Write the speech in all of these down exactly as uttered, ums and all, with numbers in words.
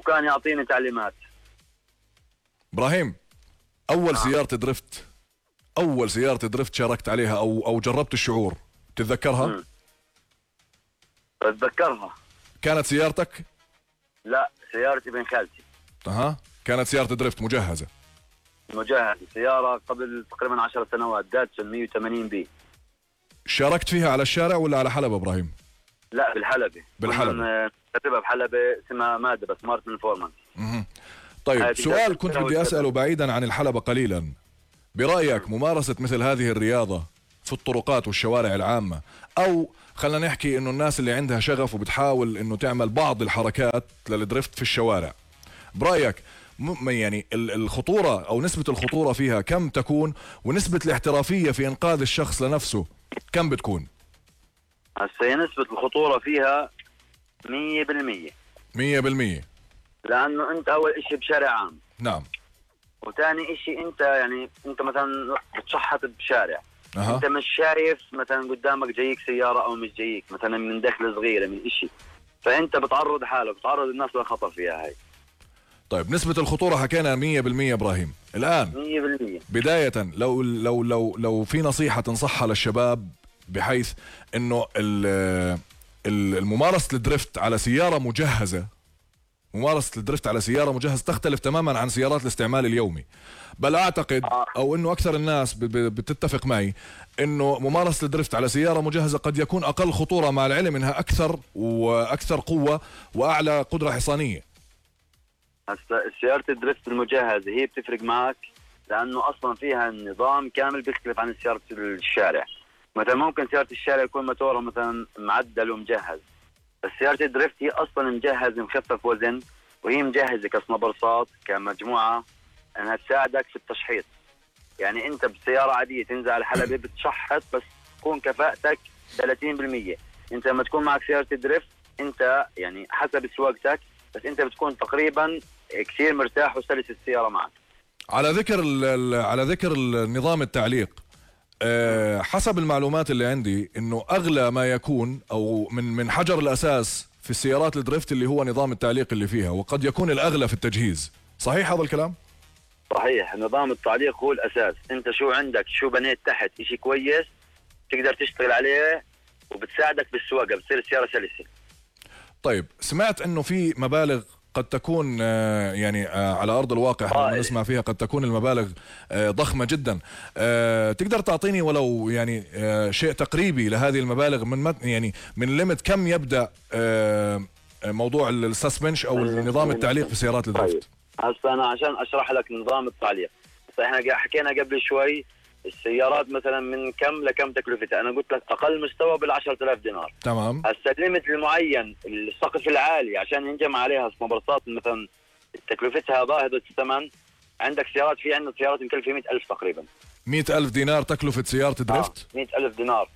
وكان يعطيني تعليمات. ابراهيم، اول آه. سيارة درفت اول سيارة درفت شاركت عليها او او جربت الشعور، تتذكرها؟ مم. اتذكرها. كانت سيارتك؟ لا، سيارتي بن خالتي. اها، كانت سيارة درفت مجهزة؟ مجهزة، سيارة قبل تقريبا عشر سنوات، داتسون مية وثمانين بي. شاركت فيها على الشارع ولا على حلبة ابراهيم؟ لا، بالحلبة. بالحلبة. كتبها بحلبة، اسمها مادة بس مارتن فورمان. اها. طيب سؤال كنت بدي اسأله بعيدا عن الحلبة قليلا، برأيك ممارسة مثل هذه الرياضة في الطرقات والشوارع العامة، او خلينا نحكي انه الناس اللي عندها شغف وبتحاول انه تعمل بعض الحركات للدريفت في الشوارع، برأيك يعني الخطورة او نسبة الخطورة فيها كم تكون، ونسبة الاحترافية في انقاذ الشخص لنفسه كم بتكون؟ هسه نسبة الخطورة فيها مية بالمية. مية بالمية. لانه انت اول اشي بشارع عام. نعم. وثاني اشي انت يعني انت مثلا بتشحط بشارع. أه. انت مش شايف مثلا قدامك جايك سيارة او مش جايك مثلا من دخلة صغيرة من اشي، فانت بتعرض حالك بتعرض الناس للخطر فيها هاي. طيب نسبة الخطورة حكينا مية بالمية ابراهيم، الان مية بالمية. بداية لو لو لو لو في نصيحة تنصحها للشباب بحيث انه الممارسة الدريفت على سيارة مجهزة، ممارسة الدريفت على سيارة مجهزة تختلف تماما عن سيارات الاستعمال اليومي، بل اعتقد او انه اكثر الناس بتتفق معي انه ممارسة الدريفت على سيارة مجهزة قد يكون اقل خطورة، مع العلم انها اكثر واكثر قوة واعلى قدرة حصانية. هسه سيارة الدريفت المجهزة هي بتفرق معك لانه اصلا فيها النظام كامل بيختلف عن سيارة الشارع. مثلا ممكن سيارة الشارع يكون موتورها مثلا معدل ومجهز، بس سيارة الدريفت هي اصلا مجهز مخفف وزن، وهي مجهزة كصنبرصات كمجموعة انها تساعدك في التشحيط. يعني انت بسيارة عادية تنزل على الحلبة بتشحط بس تكون كفاءتك ثلاثين بالمية. انت لما تكون معك سيارة الدريفت انت يعني حسب سواقتك، بس انت بتكون تقريبا كثير مرتاح وسلس السيارة معك. على ذكر على ذكر النظام التعليق، أه حسب المعلومات اللي عندي انه اغلى ما يكون او من من حجر الاساس في السيارات الدريفت اللي هو نظام التعليق اللي فيها، وقد يكون الاغلى في التجهيز، صحيح هذا الكلام؟ صحيح، نظام التعليق هو الاساس. انت شو عندك شو بنيت تحت اشي كويس تقدر تشتغل عليه وبتساعدك بالسواقه، بتصير السياره سلسه. طيب سمعت انه في مبالغ قد تكون يعني على أرض الواقع لما نسمع فيها قد تكون المبالغ ضخمة جدا، تقدر تعطيني ولو يعني شيء تقريبي لهذه المبالغ؟ من يعني من ليمت كم يبدأ موضوع السسبنش أو نظام التعليق في سيارات الدريفت؟ هسه أنا عشان أشرح لك نظام التعليق، احنا حكينا قبل شوي السيارات مثلا من كم لكم تكلفتها، انا قلت لك اقل مستوى بالعشرة آلاف دينار. تمام. هسه الليمت المعين السقف العالي عشان ينجمع عليها سنبرصات مثلا تكلفتها باهظة الثمن. عندك سيارات، في عندنا سيارات مكلفة مئة ألف تقريبا. مئة ألف دينار تكلفة سيارة دريفت؟ آه. مئة ألف دينار.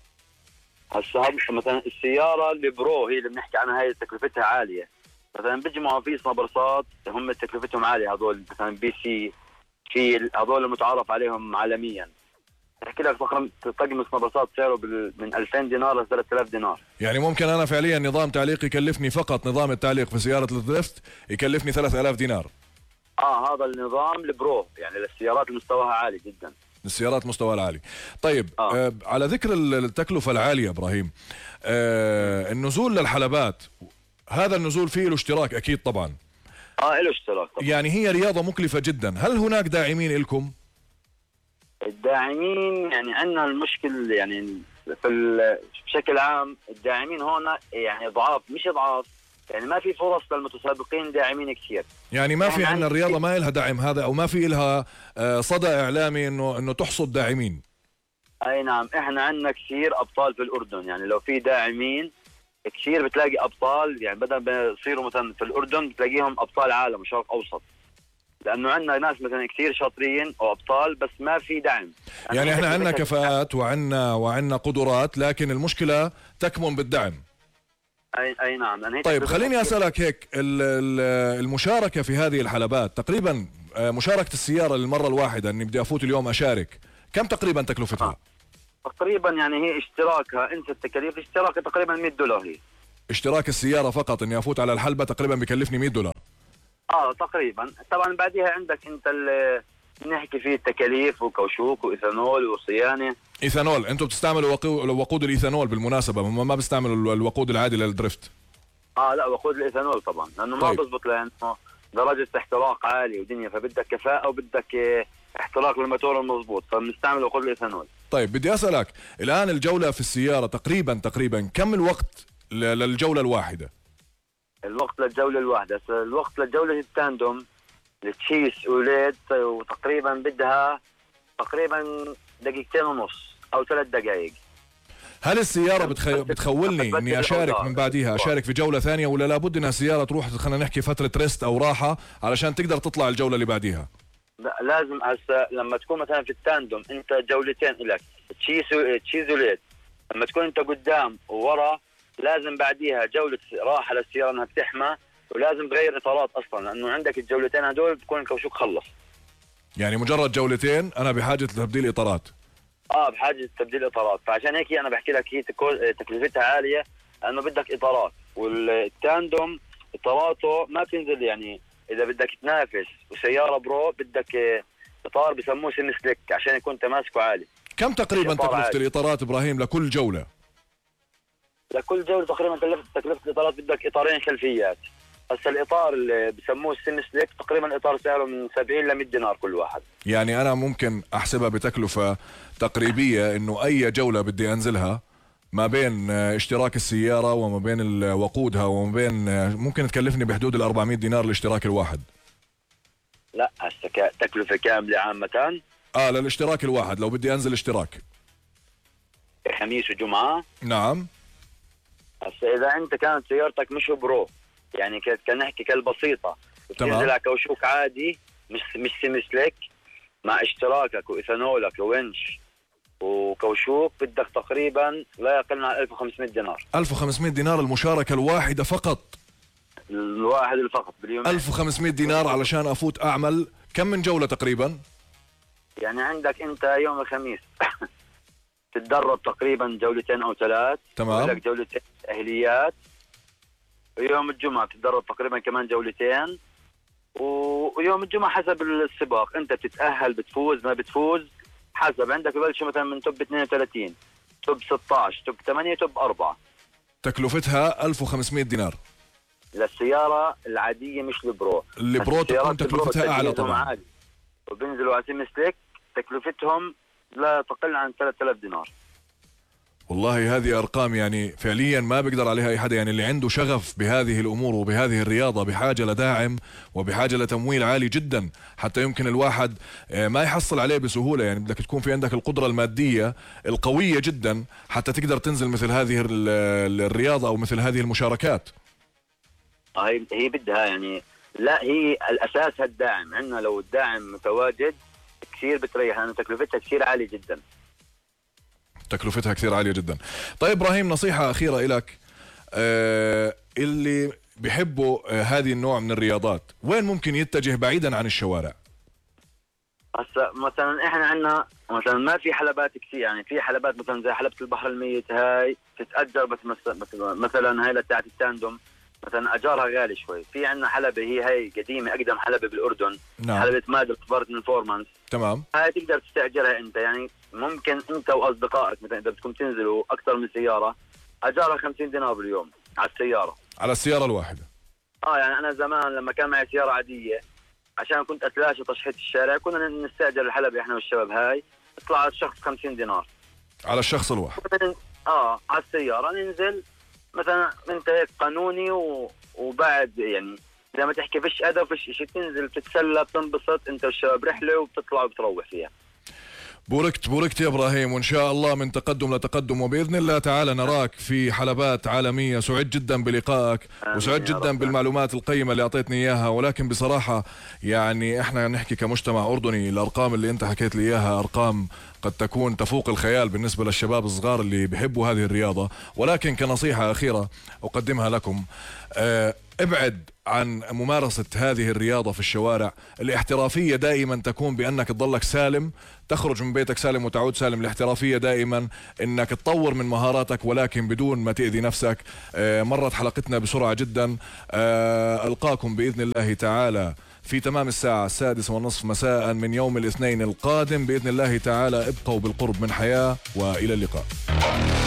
هسه مثلا السيارة البرو هي اللي بنحكي عنها هاي تكلفتها عالية، مثلا بيجمعوا في سنبرصات هم تكلفتهم عالية، هذول مثلا بي سي في هذول المتعارف عليهم عالميا. احكي لك فقط طقم سنبرصات سعره من ألفين دينار ل ثلاثة آلاف دينار. يعني ممكن انا فعليا نظام تعليق يكلفني فقط نظام التعليق في سيارة الدريفت يكلفني ثلاثة آلاف دينار. اه هذا النظام البرو يعني للسيارات مستواها عالي جدا. السيارات مستواها العالي. طيب آه. آه على ذكر التكلفة العالية ابراهيم، آه النزول للحلبات هذا النزول فيه له اشتراك اكيد طبعا. اه له اشتراك طبعا. يعني هي رياضة مكلفة جدا، هل هناك داعمين لكم؟ الداعمين يعني عندنا المشكل يعني في بشكل عام الداعمين هون يعني ضعاف، مش ضعاف يعني ما في فرص للمتسابقين داعمين كثير. يعني ما يعني في عندنا الرياضة ما إلها دعم هذا او ما في إلها صدى اعلامي انه انه تحصد داعمين. اي نعم، احنا عندنا كثير ابطال في الاردن، يعني لو في داعمين كثير بتلاقي ابطال، يعني بدل ما يصيروا مثلا في الاردن بتلاقيهم ابطال عالم شرق اوسط، لانه عندنا ناس مثلا كثير شاطرين او ابطال بس ما في دعم. يعني, يعني احنا عندنا كفاءات وعندنا وعندنا قدرات، لكن المشكله تكمن بالدعم. اي اي نعم. يعني طيب خليني اسالك هيك، المشاركه في هذه الحلبات تقريبا، مشاركه السياره للمره الواحده اني بدي افوت اليوم اشارك، كم تقريبا تكلفتها؟ آه. تقريبا يعني هي اشتراكها انسى التكاليف، اشتراكها تقريبا مئة دولار. هي اشتراك السياره فقط اني افوت على الحلبه تقريبا بكلفني مئة دولار. اه تقريبا. طبعا بعديها عندك انت نحكي فيه التكاليف وكوشوك وايثانول وصيانه. ايثانول، انتم بتستعملوا وقود الايثانول بالمناسبه، هم ما بيستعملوا الوقود العادي للدريفت. اه لا وقود الايثانول طبعا، لانه طيب. ما بزبط لانه درجه احتراق عاليه ودنيا، فبدك كفاءه وبدك احتراق للموتور المضبوط، فبنستعمل وقود الايثانول. طيب بدي اسالك الان، الجوله في السياره تقريبا تقريبا كم الوقت للجوله الواحده؟ الوقت للجوله الواحده، الوقت للجوله التاندوم التشيس وليد وتقريبا بدها تقريبا دقيقتين ونص او ثلاث دقائق. هل السيارة بتخ... بتخولني اني اشارك من بعديها اشارك في جولة ثانية، ولا لابد انها سيارة تروح خلينا نحكي فترة ريست او راحة علشان تقدر تطلع الجولة اللي بعديها؟ لا لازم هسه لما تكون مثلا في التاندوم انت جولتين لك تشيس تشيز وليد، لما تكون انت قدام وورا لازم بعديها جولة راحة للسيارة انها بتحمى، ولازم تغير اطارات اصلا لانه عندك الجولتين هدول بتكون الكوشوك خلص. يعني مجرد جولتين انا بحاجه لتبديل اطارات. اه بحاجه لتبديل اطارات، فعشان هيك انا بحكي لك هي تكلفتها عاليه لانه بدك اطارات، والتاندوم اطاراته ما بتنزل، يعني اذا بدك تنافس وسياره برو بدك اطار بسموه سيم سليك عشان يكون تماسكه عالي. كم تقريبا تكلفه الاطارات ابراهيم لكل جوله؟ لكل جوله تقريبا تكلفه تكلفه الاطارات بدك اطارين خلفيات. هسه الاطار اللي بسموه السيم سليك تقريبا اطار سعره من سبعين ل مية دينار كل واحد. يعني انا ممكن احسبها بتكلفه تقريبيه انه اي جوله بدي انزلها ما بين اشتراك السياره وما بين وقودها وما بين ممكن تكلفني بحدود ال أربعمية دينار الاشتراك الواحد. لا هسه تكلفه كامله عامه اه للاشتراك الواحد لو بدي انزل اشتراك خميس وجمعه. نعم. هسه اذا انت كانت سيارتك مش برو، يعني كان نحكي كالبسيطه بتنزل على كوشوك عادي مش مش سيمسلك مع اشتراكك وايثانولك وونش وكوشوك بدك تقريبا لا يقل عن ألف وخمسمية دينار. ألف وخمسمية دينار المشاركه الواحده فقط؟ الواحد فقط باليوم. ألف وخمسمية دينار علشان افوت اعمل كم من جوله تقريبا؟ يعني عندك انت يوم الخميس تتدرب تقريبا جولتين او ثلاث. تمام. لك جولتين اهليات، ويوم الجمعة بتتدرب تقريبا كمان جولتين، ويوم الجمعة حسب السباق انت بتتأهل بتفوز ما بتفوز حسب. عندك ببلشوا مثلا من توب اثنين وثلاثين، توب ستة عشر، توب ثمانية، توب أربعة. تكلفتها ألف وخمسمية دينار للسيارة العادية مش البرو. البرو تكون تكلفتها اعلى طبعا عادي. وبينزلوا على سيم سليك تكلفتهم لا تقل عن ثلاثة آلاف دينار. والله هذه أرقام يعني فعليا ما بيقدر عليها أي حدا. يعني اللي عنده شغف بهذه الأمور وبهذه الرياضة بحاجة لداعم وبحاجة لتمويل عالي جدا حتى يمكن الواحد ما يحصل عليه بسهولة. يعني بدك تكون في عندك القدرة المادية القوية جدا حتى تقدر تنزل مثل هذه الرياضة أو مثل هذه المشاركات. هي هي بدها يعني لا هي الأساس الداعم. عندنا لو الداعم متواجد كثير بتريح لأنه تكلفتها كثير عالية جدا. تكلفتها كثير عالية جدا. طيب إبراهيم نصيحة أخيرة إلك، آه اللي بيحبوا آه هذه النوع من الرياضات وين ممكن يتجه بعيدا عن الشوارع؟ هسا مثلا احنا عندنا مثلا ما في حلبات كثير، يعني في حلبات مثلا زي حلبة البحر الميت هاي تتأجر، بس مثلا مثلا هاي لتاعت التاندوم مثلا اجارها غالي شوي. في عندنا حلبة هي هاي قديمة اقدم حلبة بالاردن. نعم. حلبة مادر سبارتن فورمانس. تمام. هاي تقدر تستأجرها انت، يعني ممكن انت واصدقائك مثلا اذا بدكم تنزلوا اكثر من سيارة اجارها خمسين دينار باليوم على السيارة. على السيارة الواحدة. اه يعني انا زمان لما كان معي سيارة عادية عشان كنت اتلاشى تشحيط الشارع كنا نستأجر الحلبة احنا والشباب هاي، تطلع على الشخص خمسين دينار على الشخص الواحد. اه على السيارة ننزل مثلا انت هيك قانوني و... وبعد يعني زي ما تحكي فيش اذى وفيش شيء، تنزل بتتسلى بتنبسط انت والشباب رحلة وبتطلع وبتروح فيها. بوركت بوركت يا ابراهيم، وان شاء الله من تقدم لتقدم، وباذن الله تعالى نراك في حلبات عالميه. سعدت جدا بلقائك وسعدت جدا بالمعلومات القيمه اللي اعطيتني اياها. ولكن بصراحه يعني احنا نحكي كمجتمع اردني الارقام اللي انت حكيت لي اياها ارقام قد تكون تفوق الخيال بالنسبة للشباب الصغار اللي بيحبوا هذه الرياضة، ولكن كنصيحة أخيرة أقدمها لكم، ابعد عن ممارسة هذه الرياضة في الشوارع. الاحترافية دائما تكون بأنك تضلك سالم، تخرج من بيتك سالم وتعود سالم. الاحترافية دائما أنك تطور من مهاراتك ولكن بدون ما تأذي نفسك. مرت حلقتنا بسرعة جدا، ألقاكم بإذن الله تعالى في تمام الساعة السادسة والنصف مساء من يوم الاثنين القادم بإذن الله تعالى. ابقوا بالقرب من حياة، وإلى اللقاء.